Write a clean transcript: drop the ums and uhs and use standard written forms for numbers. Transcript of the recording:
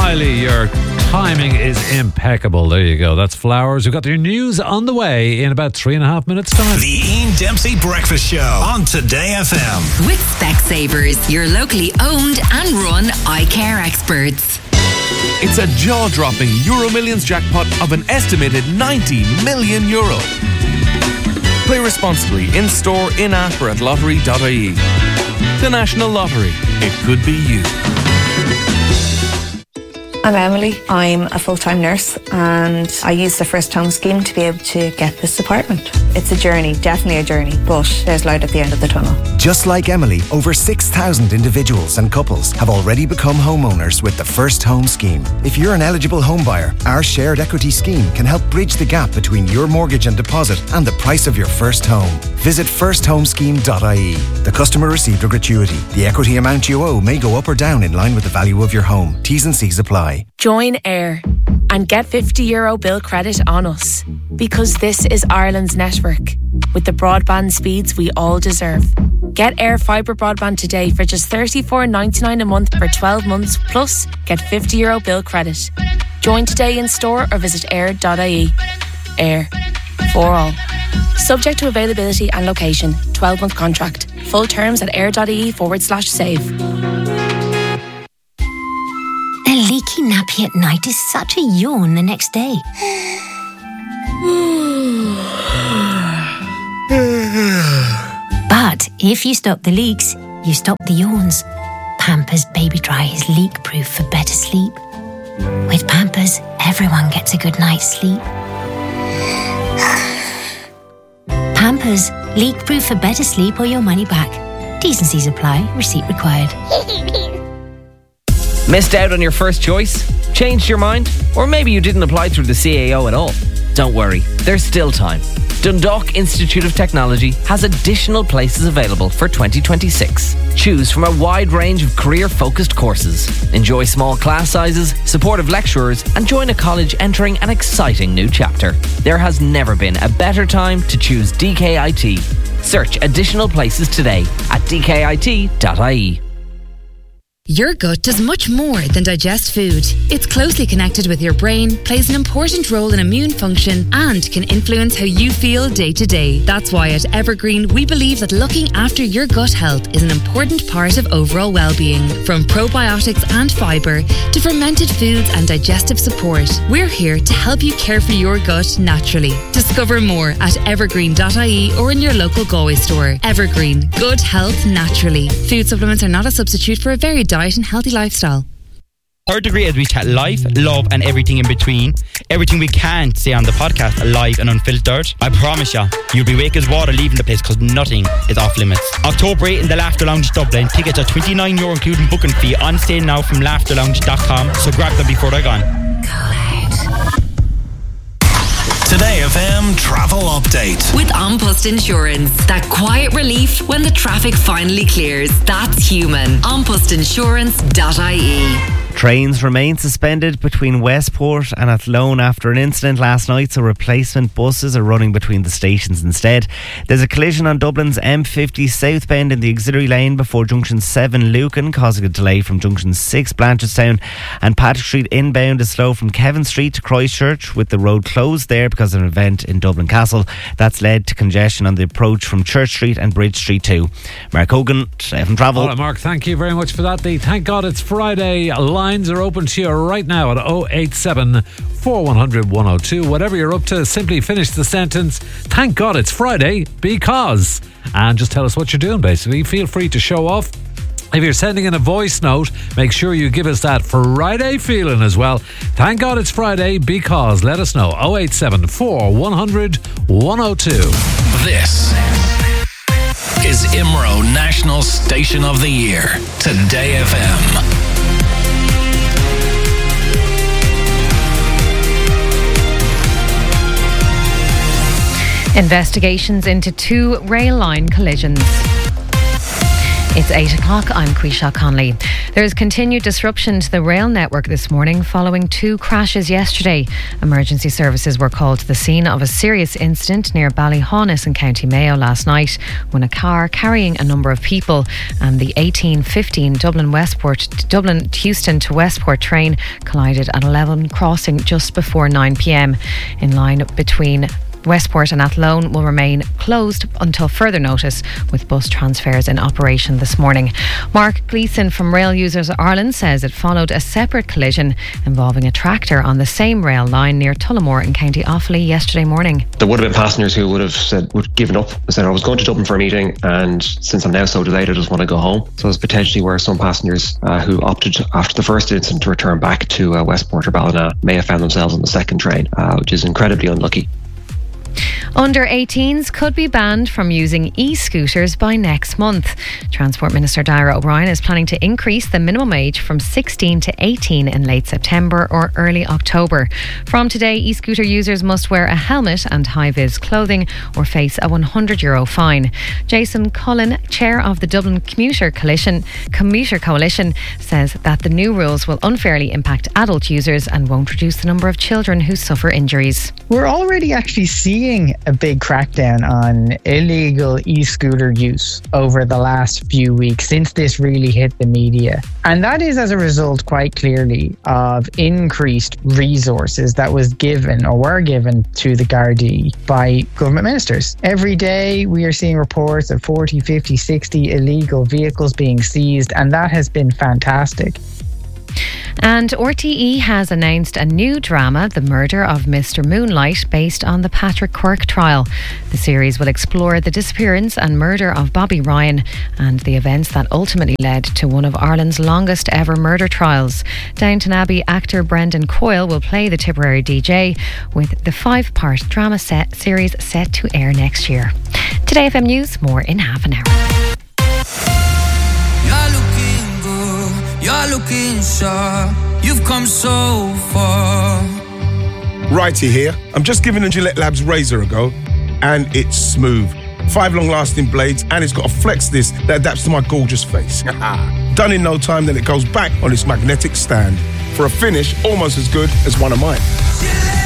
Miley, your timing is impeccable. There you go. That's Flowers. We've got your news on the way in about 3.5 minutes' time. The Ian Dempsey Breakfast Show on Today FM. With Specsavers, your locally owned and run eye care experts. It's a jaw-dropping Euro Millions jackpot of an estimated €90 million. Play responsibly in-store, in-app or at lottery.ie. The National Lottery. It could be you. I'm Emily. I'm a full-time nurse and I use the First Home Scheme to be able to get this apartment. It's a journey, definitely a journey, but there's light at the end of the tunnel. Just like Emily, over 6,000 individuals and couples have already become homeowners with the First Home Scheme. If you're an eligible home buyer, our shared equity scheme can help bridge the gap between your mortgage and deposit and the price of your first home. Visit firsthomscheme.ie. The customer received a gratuity. The equity amount you owe may go up or down in line with the value of your home. T's and C's apply. Join Air and get €50 bill credit on us, because this is Ireland's network with the broadband speeds we all deserve. Get Air Fibre broadband today for just $34.99 a month for 12 months, plus get €50 bill credit. Join today in store or visit air.ie. Air. For all. Subject to availability and location. 12-month contract. Full terms at air.ie/save. A leaky nappy at night is such a yawn the next day. But if you stop the leaks, you stop the yawns. Pampers Baby Dry is leak-proof for better sleep. With Pampers, everyone gets a good night's sleep. Pampers, leak-proof for better sleep or your money back. T's and C's apply. Receipt required. Missed out on your first choice? Changed your mind? Or maybe you didn't apply through the CAO at all? Don't worry, there's still time. Dundalk Institute of Technology has additional places available for 2026. Choose from a wide range of career-focused courses. Enjoy small class sizes, supportive lecturers, and join a college entering an exciting new chapter. There has never been a better time to choose DKIT. Search additional places today at dkit.ie. Your gut does much more than digest food. It's closely connected with your brain, plays an important role in immune function, and can influence how you feel day to day. That's why at Evergreen, we believe that looking after your gut health is an important part of overall well-being. From probiotics and fibre to fermented foods and digestive support, we're here to help you care for your gut naturally. Discover more at evergreen.ie or in your local Galway store. Evergreen, good health naturally. Food supplements are not a substitute for a varied diet and healthy lifestyle. Third Degree, as we chat life, love and everything in between. Everything we can't say on the podcast, live and unfiltered. I promise you, you'll be wake as water leaving the place because nothing is off limits. October 8 in the Laughter Lounge Dublin. Tickets are €29 including booking fee. On sale now from laughterlounge.com, so grab them before they're gone. Today FM Travel Update. With An Post Insurance. That quiet relief when the traffic finally clears. That's human. AnPostInsurance.ie. Trains remain suspended between Westport and Athlone after an incident last night, so replacement buses are running between the stations instead. There's a collision on Dublin's M50 southbound in the auxiliary lane before Junction 7 Lucan, causing a delay from Junction 6 Blanchardstown, and Patrick Street inbound is slow from Kevin Street to Christchurch, with the road closed there because of an event in Dublin Castle. That's led to congestion on the approach from Church Street and Bridge Street too. Mark Hogan, FM Travel. All right, Mark, thank you very much for that. Thank God it's Friday. Lines are open to you right now at 087 4100 102. Whatever you're up to, simply finish the sentence, thank God it's Friday because, and just tell us what you're doing basically. Feel free to show off. If you're sending in a voice note, make sure you give us that Friday feeling as well. Thank God it's Friday because, let us know. 087 4100 102. This is IMRO National Station of the Year. Today FM. Investigations into 2 rail line collisions. It's 8 o'clock. I'm Quisha Conley. There is continued disruption to the rail network this morning following 2 crashes yesterday. Emergency services were called to the scene of a serious incident near Ballyhaunis in County Mayo last night when a car carrying a number of people and the 1815 Dublin Houston to Westport train collided at 11 crossing just before 9 p.m. In line between Westport and Athlone will remain closed until further notice, with bus transfers in operation this morning. Mark Gleeson from Rail Users Ireland says it followed a separate collision involving a tractor on the same rail line near Tullamore in County Offaly yesterday morning. There would have been passengers who would have given up and said, I was going to Dublin for a meeting, and since I'm now so delayed, I just want to go home. So there's potentially where some passengers who opted after the first incident to return back to Westport or Ballina may have found themselves on the second train, which is incredibly unlucky. Under 18s could be banned from using e-scooters by next month. Transport Minister Darragh O'Brien is planning to increase the minimum age from 16 to 18 in late September or early October. From today, e-scooter users must wear a helmet and high-vis clothing or face a €100 fine. Jason Cullen, chair of the Dublin Commuter Coalition, says that the new rules will unfairly impact adult users and won't reduce the number of children who suffer injuries. We're already actually seeing a big crackdown on illegal e-scooter use over the last few weeks since this really hit the media. And that is as a result, quite clearly, of increased resources that was given or were given to the Gardaí by government ministers. Every day we are seeing reports of 40, 50, 60 illegal vehicles being seized, and that has been fantastic. And RTE has announced a new drama, The Murder of Mr. Moonlight, based on the Patrick Quirke trial. The series will explore the disappearance and murder of Bobby Ryan and the events that ultimately led to one of Ireland's longest ever murder trials. Downton Abbey actor Brendan Coyle will play the Tipperary DJ, with the 5-part drama series set to air next year. Today FM News, more in half an hour. You're looking sharp, you've come so far. Righty here. I'm just giving the Gillette Labs razor a go, and it's smooth. 5 long-lasting blades, and it's got a flex disc that adapts to my gorgeous face. Done in no time, then it goes back on its magnetic stand for a finish almost as good as one of mine.